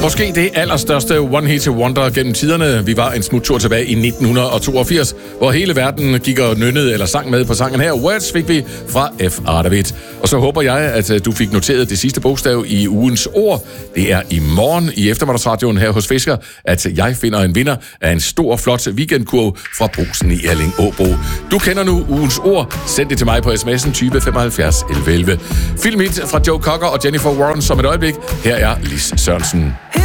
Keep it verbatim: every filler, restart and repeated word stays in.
Måske det allerstørste one-hit wonder gennem tiderne. Vi var en smuttur tilbage i nitten toogfirs, hvor hele verden gik og nynnede eller sang med på sangen her. Words fik vi fra F. David. Og så håber jeg, at du fik noteret det sidste bogstav i ugens ord. Det er i morgen i eftermiddagsradioen her hos Fisker, at jeg finder en vinder af en stor, flot weekendkurv fra Brugsen i Erling-Åbo. Du kender nu ugens ord. Send det til mig på sms'en tyve femoghalvfjerds elleve elleve. Film hit fra Joe Cocker og Jennifer Warren som et øjeblik. Her er Lis Sørensen.